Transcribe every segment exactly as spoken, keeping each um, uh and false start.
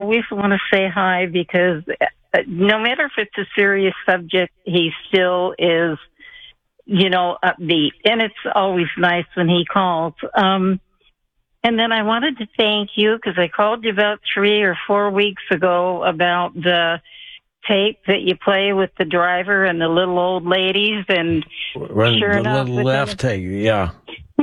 always want to say hi because uh, no matter if it's a serious subject, he still is, you know, upbeat. And it's always nice when he calls. Um, and then I wanted to thank you because I called you about three or four weeks ago about the tape that you play with the driver and the little old ladies. And when sure the enough, little left tape, yeah.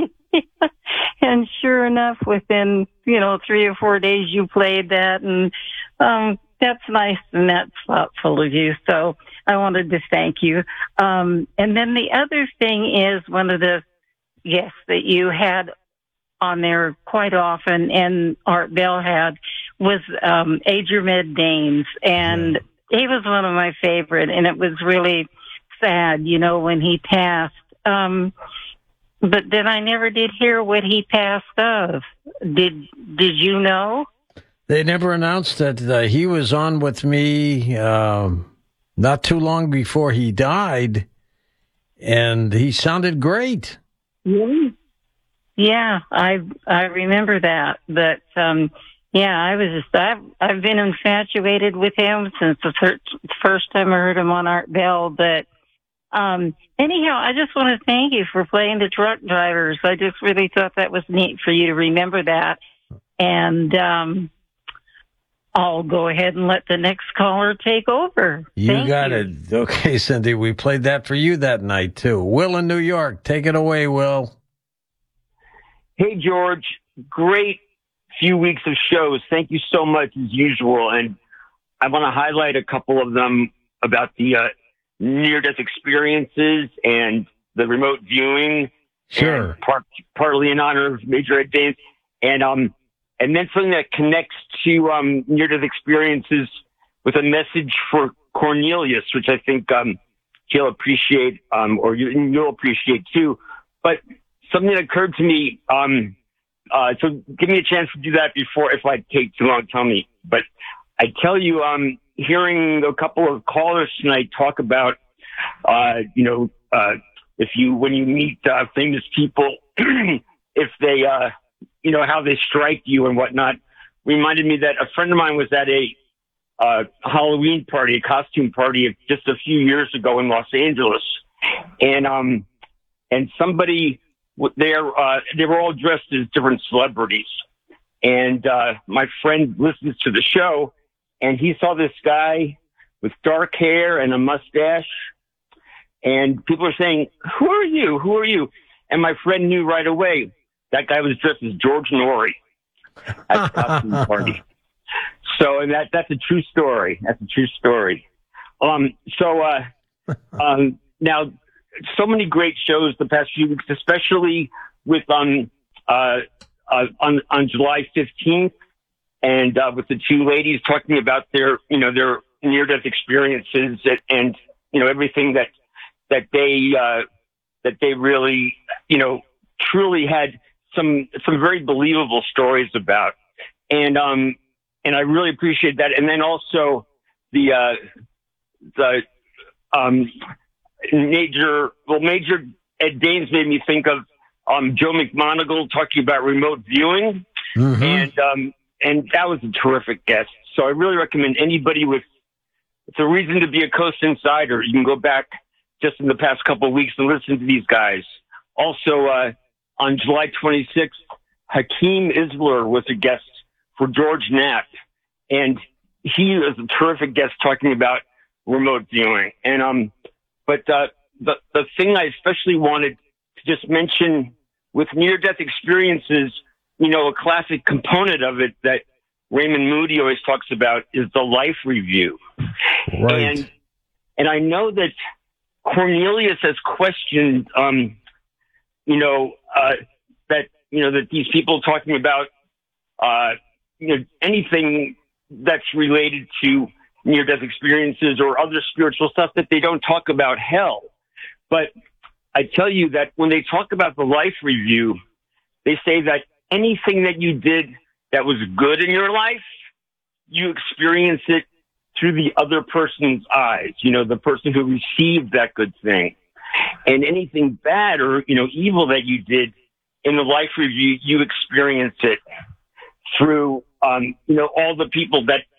And sure enough, within, you know, three or four days, you played that. And um, that's nice and that's thoughtful of you. So I wanted to thank you. Um, and then the other thing is one of the guests that you had on there quite often, and Art Bell had, was um, Adrian Daines. And yeah. He was one of my favorite, and it was really sad, you know, when he passed. Um, but then I never did hear what he passed of. Did Did you know? They never announced that uh, he was on with me um, not too long before he died, and he sounded great. Yeah, yeah, I I remember that. But um, yeah, I was just I've I've been infatuated with him since the fir- first time I heard him on Art Bell. But um, anyhow, I just want to thank you for playing the truck drivers. I just really thought that was neat for you to remember that, and. Um, I'll go ahead and let the next caller take over. You Thank got you. it. Okay, Cindy, we played that for you that night, too. Will in New York. Take it away, Will. Hey, George. Great few weeks of shows. Thank you so much, as usual. And I want to highlight a couple of them about the uh, near-death experiences and the remote viewing. Sure. And part, partly in honor of Major Ed Daines. And, um, And then something that connects to um, near-death experiences with a message for Cornelius, which I think um, he'll appreciate, um, or you, you'll appreciate too. But something that occurred to me, um, uh, so give me a chance to do that before, if I take too long, tell me. But I tell you, um, hearing a couple of callers tonight talk about, uh, you know, uh, if you, when you meet uh, famous people, if they, uh, you know, how they strike you and whatnot, reminded me that a friend of mine was at a uh, Halloween party, a costume party just a few years ago in Los Angeles. And, um, and somebody there, uh, they were all dressed as different celebrities. And, uh, my friend listens to the show and he saw this guy with dark hair and a mustache. And people are saying, who are you? Who are you? And my friend knew right away. That guy was dressed as George Norrie at the costume party. So, and that, that's a true story. That's a true story. Um, so, uh, um, now, so many great shows the past few weeks, especially with, um, uh, uh, on, on July fifteenth and, uh, with the two ladies talking about their, you know, their near-death experiences and, and, you know, everything that, that they, uh, that they really, you know, truly had some some very believable stories about, and um and I really appreciate that. And then also the uh the um major well Major Ed Daines made me think of um Joe McMoneagle talking about remote viewing, mm-hmm. and um and that was a terrific guest. So I really recommend anybody with it's a reason to be a Coast Insider. You can go back just in the past couple of weeks and listen to these guys. Also, uh on July twenty-sixth, Hakeem Isler was a guest for George Knapp, and he was a terrific guest talking about remote viewing. And um, but uh, the the thing I especially wanted to just mention with near-death experiences, you know, a classic component of it that Raymond Moody always talks about is the life review. Right. And and I know that Cornelius has questioned. Um, You know, uh, that, you know, that these people talking about, uh, you know, anything that's related to near-death experiences or other spiritual stuff, that they don't talk about hell. But I tell you that when they talk about the life review, they say that anything that you did that was good in your life, you experience it through the other person's eyes, you know, the person who received that good thing. And anything bad or, you know, evil that you did in the life review, you experience it through, um, you know, all the people that